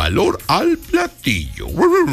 valor al platillo.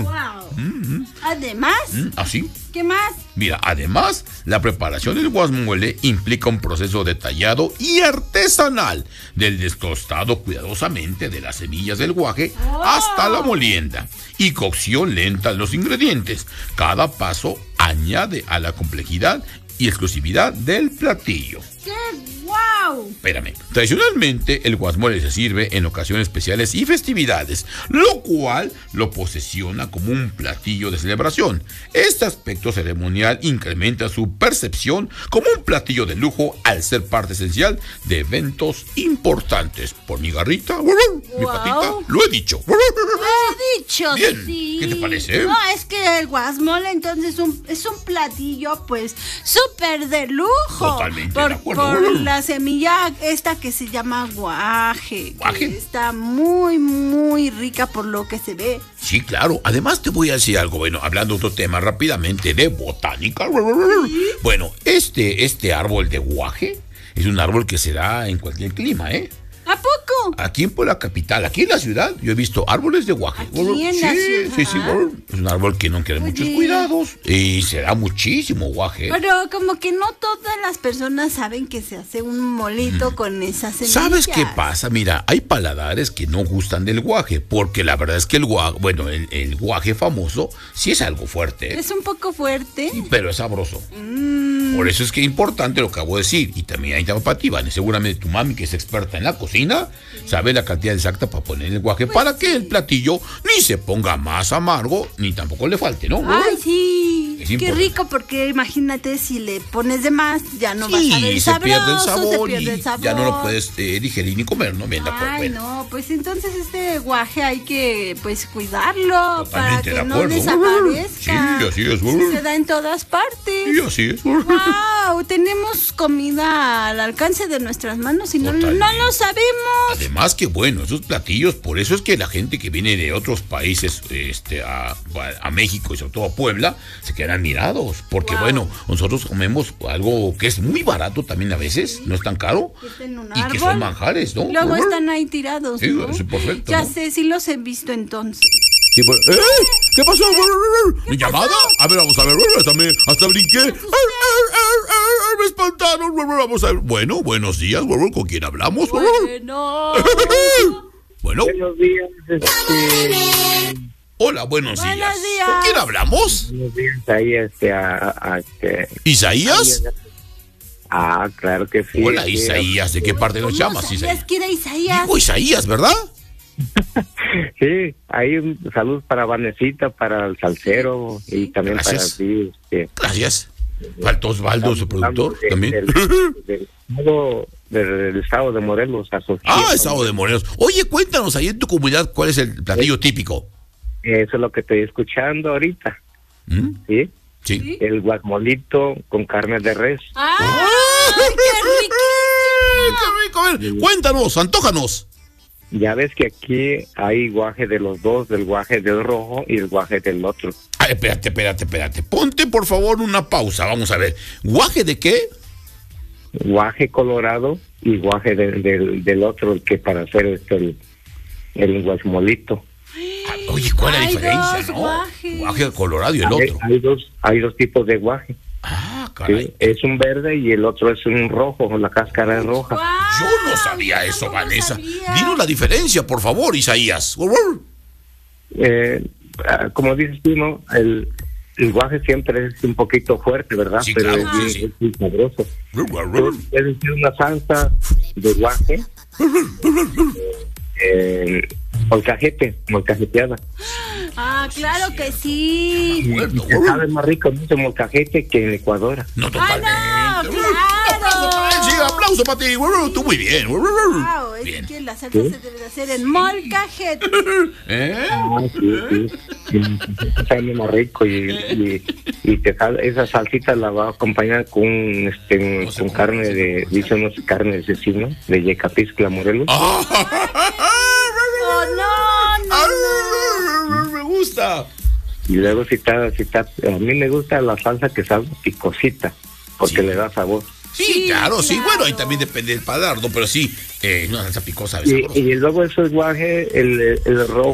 Wow. Además, ¿así? ¿Qué más? Mira, además, la preparación del guacamole implica un proceso detallado y artesanal del descostado cuidadosamente de las semillas del guaje hasta la molienda y cocción lenta de los ingredientes. Cada paso añade a la complejidad y exclusividad del platillo. ¡Qué guau! Espérame. Tradicionalmente, el guacamole se sirve en ocasiones especiales y festividades, lo cual lo posesiona como un platillo de celebración. Este aspecto ceremonial incrementa su percepción como un platillo de lujo al ser parte esencial de eventos importantes. Por mi garrita, mi patita, lo he dicho. Lo he dicho, Bien. sí. ¿Qué te parece? No, es que el guacamole entonces es un platillo pues súper de lujo. Totalmente de acuerdo. Por la semilla esta que se llama guaje. ¿Guaje? Que está muy, muy rica por lo que se ve. Sí, claro. Además te voy a decir algo, bueno, hablando de otro tema rápidamente de botánica. ¿Sí? Bueno, este árbol de guaje es un árbol que se da en cualquier clima, ¿eh? ¿A poco? Aquí en la capital, aquí en la ciudad, yo he visto árboles de guaje. ¿Aquí en la ciudad? Sí, es un árbol que no quiere muchos cuidados y se da muchísimo guaje. Pero como que no todas las personas saben que se hace un molito con esas semillas. ¿Sabes qué pasa? Mira, hay paladares que no gustan del guaje, porque la verdad es que el guaje famoso sí es algo fuerte. Es un poco fuerte. Sí, pero es sabroso. Por eso es que es importante lo que acabo de decir. Y también hay para ti, Vane. Seguramente tu mami, que es experta en la cocina, sabe la cantidad exacta para poner el guaje para que el platillo ni se ponga más amargo, ni tampoco le falte, ¿no? Ay, sí. Qué rico, porque imagínate si le pones de más, ya no vas a ver se pierde el sabor, se pierde el sabor. Ya no lo puedes digerir ni comer, ¿no? Bien, Ay, no, pues entonces este guaje hay que pues cuidarlo. Totalmente para que de acuerdo. No desaparezca. Sí, así es. Sí, se da en todas partes. Sí, así es. Wow, tenemos comida al alcance de nuestras manos y no lo sabemos. Además que bueno, esos platillos, por eso es que la gente que viene de otros países a México y sobre todo a Puebla, se quedan admirados, porque bueno, nosotros comemos algo que es muy barato también a veces, no es tan caro, y que son manjares, ¿no? Luego están ahí tirados, sí, ¿no? Es perfecto. Ya ¿no? sé, sí los he visto entonces. Sí, pues, ¿qué pasó? ¿Mi llamada? A ver, vamos a ver, hasta brinqué. Me espantaron. Vamos a ver. Bueno, buenos días, ¿con quién hablamos? Bueno. Buenos días. Hola, buenos días. ¿Con quién hablamos? Buenos días, ahí ¿Isaías? Ah, claro que sí. Hola, Isaías. ¿De qué parte nos llamas, Isaías? ¿Quién era Isaías? Digo Isaías, ¿verdad? Sí, ahí un saludo para Vanesita, para el salsero y también gracias. Para ti. Gracias. Faltó Osvaldo, su productor, también. Del estado de Morelos. Estado de Morelos. Oye, cuéntanos, ahí en tu comunidad, ¿cuál es el platillo típico? Eso es lo que estoy escuchando ahorita. ¿Sí? Sí. El guacamolito con carne de res. ¡Ay, qué rico! A ver, cuéntanos, antójanos. Ya ves que aquí hay guaje de los dos, del guaje del rojo y el guaje del otro. Espérate. Ponte, por favor, una pausa. Vamos a ver. ¿Guaje de qué? Guaje colorado y guaje del otro, el que para hacer el guacamolito. Oye, ¿cuál es la diferencia, no? Guaje colorado y el otro. Hay dos tipos de guaje. Caray. Sí, es un verde y el otro es un rojo, la cáscara es roja. Wow, yo no sabía eso, Vanessa. Dinos la diferencia, por favor, Isaías. Como dices tú, ¿no? El guaje siempre es un poquito fuerte, ¿verdad? Sí, pero claro, es muy sabroso. Es decir, una salsa de guaje molcajeteada. Claro que sí. Y sabe más rico mucho molcajete que en Ecuador. No, totalmente. No, claro. Sí, aplauso para ti. Tú muy bien. Wow, bien. Es que la salsa se debe de hacer en molcajete. Sí. Sabe más rico y esa salsita la va a acompañar con carne de carne de cecino de Yecapixtla, Morelos. No. Me gusta. Y luego si está, a mí me gusta la salsa que sabe picosita, porque le da sabor. Sí, claro. Bueno, ahí también depende del paladar, ¿no? Pero sí, una salsa picosa. Y luego esos guaje, el rojo